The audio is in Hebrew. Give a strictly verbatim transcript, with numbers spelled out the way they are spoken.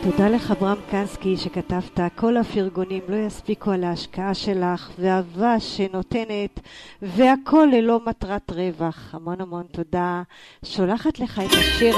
תודה לך ברם קנסקי שכתבת, כל הפרגונים לא יספיקו על ההשקעה שלך ואהבה שנותנת והכל ללא מטרת רווח. המון המון תודה. שולחת לך את השיר